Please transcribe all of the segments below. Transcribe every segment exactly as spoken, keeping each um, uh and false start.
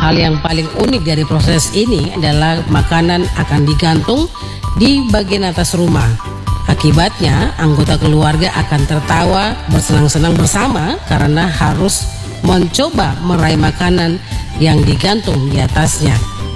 Hal yang paling unik dari proses ini adalah makanan akan digantung di bagian atas rumah. Akibatnya anggota keluarga akan tertawa bersenang-senang bersama karena harus mencoba meraih makanan yang digantung di atasnya.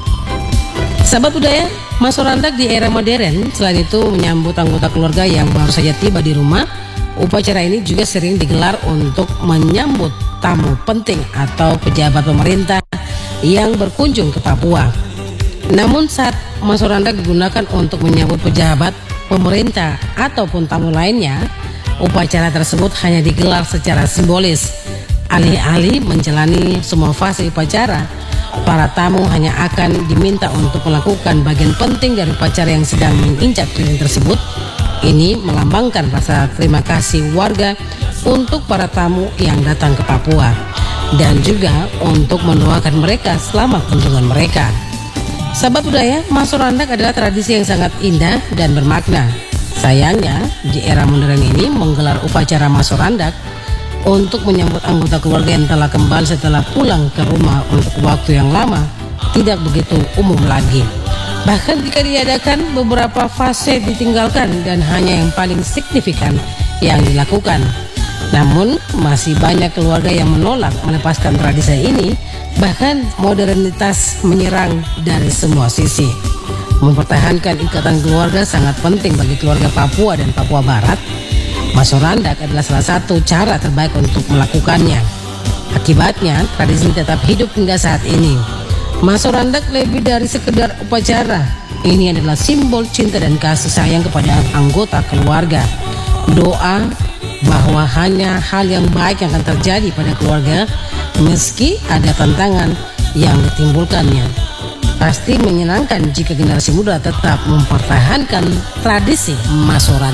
Sahabat budaya, Masorandak di era modern selain itu menyambut anggota keluarga yang baru saja tiba di rumah. Upacara ini juga sering digelar untuk menyambut tamu penting atau pejabat pemerintah yang berkunjung ke Papua. Namun saat Masorandak digunakan untuk menyambut pejabat pemerintah ataupun tamu lainnya, upacara tersebut hanya digelar secara simbolis. Alih-alih menjalani semua fase upacara, para tamu hanya akan diminta untuk melakukan bagian penting dari upacara yang sedang menginjak lilin tersebut. Ini melambangkan rasa terima kasih warga untuk para tamu yang datang ke Papua dan juga untuk mendoakan mereka selama kunjungan mereka. Sahabat budaya, Masorandak adalah tradisi yang sangat indah dan bermakna. Sayangnya, di era modern ini menggelar upacara Masorandak untuk menyambut anggota keluarga yang telah kembali setelah pulang ke rumah untuk waktu yang lama tidak begitu umum lagi. Bahkan jika diadakan, beberapa fase ditinggalkan dan hanya yang paling signifikan yang dilakukan. Namun masih banyak keluarga yang menolak melepaskan tradisi ini, bahkan modernitas menyerang dari semua sisi. Mempertahankan ikatan keluarga sangat penting bagi keluarga Papua dan Papua Barat. Masorandak adalah salah satu cara terbaik untuk melakukannya. Akibatnya tradisi ini tetap hidup hingga saat ini. Masorandak lebih dari sekedar upacara. Ini adalah simbol cinta dan kasih sayang kepada anggota keluarga. Doa bahwa hanya hal yang baik yang akan terjadi pada keluarga meski ada tantangan yang ditimbulkannya. Pasti menyenangkan jika generasi muda tetap mempertahankan tradisi Masorandak.